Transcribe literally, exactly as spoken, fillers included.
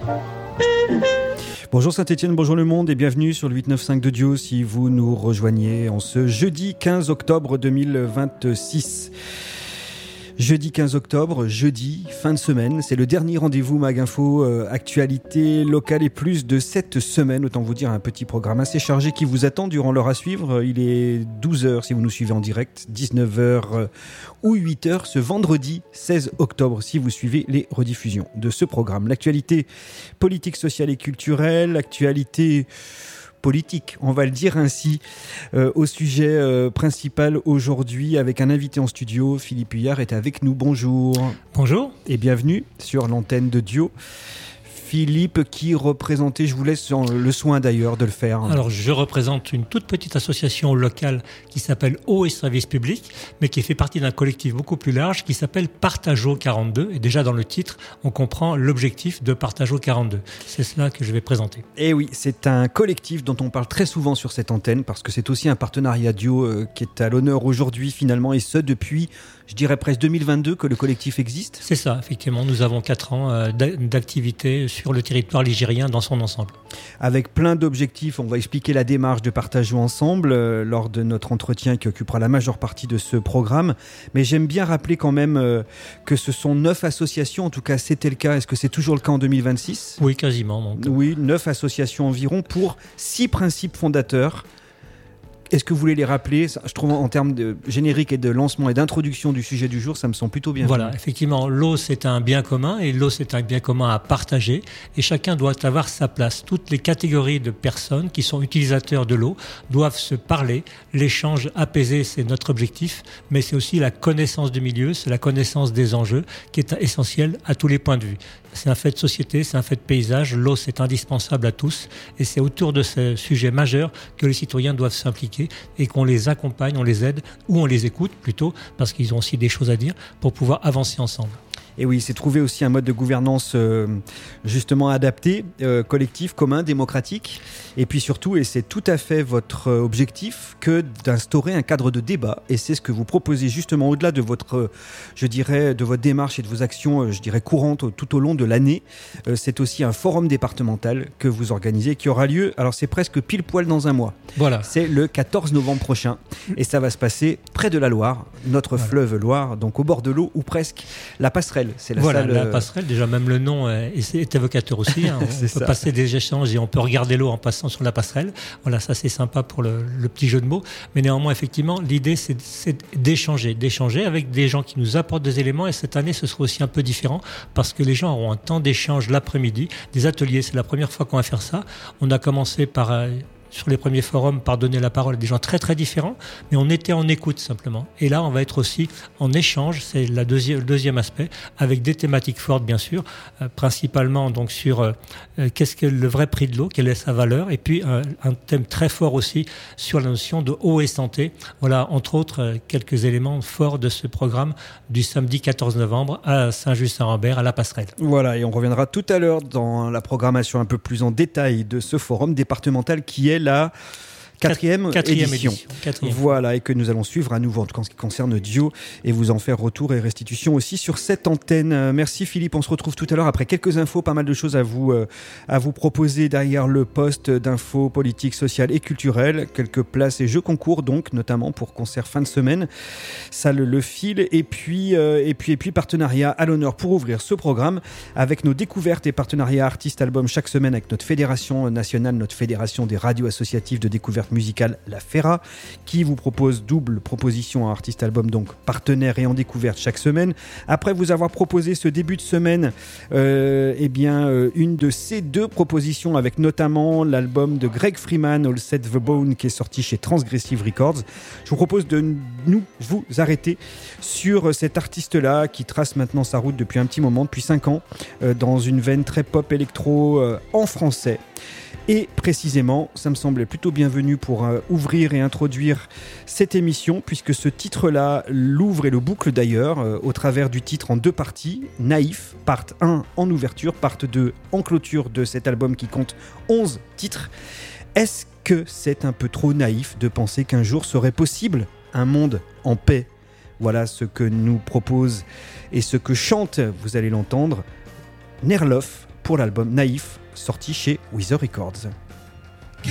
Bonjour Saint-Étienne, bonjour le monde et bienvenue sur le huit neuf cinq de Dio si vous nous rejoignez en ce jeudi quinze octobre deux mille vingt-six. Jeudi quinze octobre, jeudi, fin de semaine, c'est le dernier rendez-vous MagInfo, euh, actualité locale et plus de cette semaine. Autant vous dire un petit programme assez chargé qui vous attend durant l'heure à suivre. Il est douze heures si vous nous suivez en direct, dix-neuf heures euh, ou huit heures ce vendredi seize octobre si vous suivez les rediffusions de ce programme. L'actualité politique, sociale et culturelle, l'actualité politique, on va le dire ainsi, euh, au sujet euh, principal aujourd'hui avec un invité en studio. Philippe Huyard est avec nous, bonjour. Bonjour. Et bienvenue sur l'antenne de Dio. Philippe, qui représentait, je vous laisse le soin d'ailleurs de le faire. Alors je représente une toute petite association locale qui s'appelle Eau et Services Publics, mais qui fait partie d'un collectif beaucoup plus large qui s'appelle Partageau quarante-deux. Et déjà dans le titre, on comprend l'objectif de Partageau quarante-deux. C'est cela que je vais présenter. Et oui, c'est un collectif dont on parle très souvent sur cette antenne, parce que c'est aussi un partenariat Dio euh, qui est à l'honneur aujourd'hui finalement, et ce depuis, je dirais presque deux mille vingt-deux que le collectif existe. C'est ça, effectivement. Nous avons quatre ans euh, d'activité sur le territoire ligérien dans son ensemble. Avec plein d'objectifs, on va expliquer la démarche de Partageons ensemble euh, lors de notre entretien qui occupera la majeure partie de ce programme. Mais j'aime bien rappeler quand même euh, que ce sont neuf associations, en tout cas c'était le cas. Est-ce que c'est toujours le cas en deux mille vingt-six ? Oui, quasiment. Donc. Oui, neuf associations environ pour six principes fondateurs. Est-ce que vous voulez les rappeler ? Je trouve en termes de générique et de lancement et d'introduction du sujet du jour, ça me semble plutôt bien. Voilà, effectivement, l'eau c'est un bien commun et l'eau c'est un bien commun à partager et chacun doit avoir sa place. Toutes les catégories de personnes qui sont utilisateurs de l'eau doivent se parler. L'échange apaisé, c'est notre objectif, mais c'est aussi la connaissance du milieu, c'est la connaissance des enjeux qui est essentielle à tous les points de vue. C'est un fait de société, c'est un fait de paysage. L'eau, c'est indispensable à tous. Et c'est autour de ce sujet majeur que les citoyens doivent s'impliquer et qu'on les accompagne, on les aide, ou on les écoute plutôt, parce qu'ils ont aussi des choses à dire, pour pouvoir avancer ensemble. Et oui, c'est trouver aussi un mode de gouvernance euh, justement adapté, euh, collectif, commun, démocratique. Et puis surtout, et c'est tout à fait votre objectif, que d'instaurer un cadre de débat. Et c'est ce que vous proposez justement au-delà de votre, je dirais, de votre démarche et de vos actions, je dirais, courantes tout au long de l'année. Euh, c'est aussi un forum départemental que vous organisez qui aura lieu, alors c'est presque pile poil dans un mois. Voilà. C'est le quatorze novembre prochain. Et ça va se passer près de la Loire, notre voilà. fleuve Loire, donc au bord de l'eau ou presque, la passerelle. C'est la voilà, salle, la passerelle, déjà même le nom est, est évocateur aussi. Hein. On peut ça. passer des échanges et on peut regarder l'eau en passant sur la passerelle. Voilà, ça c'est sympa pour le, le petit jeu de mots. Mais néanmoins, effectivement, l'idée c'est, c'est d'échanger, d'échanger avec des gens qui nous apportent des éléments. Et cette année, ce sera aussi un peu différent parce que les gens auront un temps d'échange l'après-midi, des ateliers. C'est la première fois qu'on va faire ça. On a commencé par... Euh, sur les premiers forums, par donner la parole à des gens très très différents, mais on était en écoute simplement. Et là, on va être aussi en échange, c'est la deuxième, le deuxième aspect, avec des thématiques fortes bien sûr, euh, principalement donc sur euh, qu'est-ce que le vrai prix de l'eau, quelle est sa valeur, et puis euh, un thème très fort aussi sur la notion de eau et santé. Voilà, entre autres, euh, quelques éléments forts de ce programme du samedi quatorze novembre à Saint-Just-Saint-Rambert, à la Passerelle. Voilà, et on reviendra tout à l'heure dans la programmation un peu plus en détail de ce forum départemental qui est la quatrième, quatrième édition. édition. Quatrième. Voilà, et que nous allons suivre à nouveau en tout cas en ce qui concerne Dio et vous en faire retour et restitution aussi sur cette antenne. Merci Philippe, on se retrouve tout à l'heure après quelques infos, pas mal de choses à vous, euh, à vous proposer derrière le poste d'infos politiques, sociales et culturelles. Quelques places et jeux concours donc, notamment pour concert fin de semaine. Ça le, le file. Et puis, euh, et puis, et puis partenariat à l'honneur pour ouvrir ce programme avec nos découvertes et partenariats artistes albums chaque semaine avec notre fédération nationale, notre fédération des radios associatives de découverte musicale, la FERA, qui vous propose double proposition à artiste album, donc partenaire et en découverte chaque semaine. Après vous avoir proposé ce début de semaine, euh, eh bien, euh, une de ces deux propositions avec notamment l'album de Greg Freeman, All Set the Bone, qui est sorti chez Transgressive Records. Je vous propose de nous vous arrêter sur cet artiste-là qui trace maintenant sa route depuis un petit moment, depuis cinq ans, euh, dans une veine très pop électro euh, en français. Et précisément, ça me semblait plutôt bienvenu pour euh, ouvrir et introduire cette émission, puisque ce titre-là l'ouvre et le boucle d'ailleurs, euh, au travers du titre en deux parties, Naïf, part un en ouverture, part deux en clôture de cet album qui compte onze titres. Est-ce que c'est un peu trop naïf de penser qu'un jour serait possible un monde en paix ? Voilà ce que nous propose et ce que chante, vous allez l'entendre, Nerloff, pour l'album Naïf, sorti chez Weezer Records.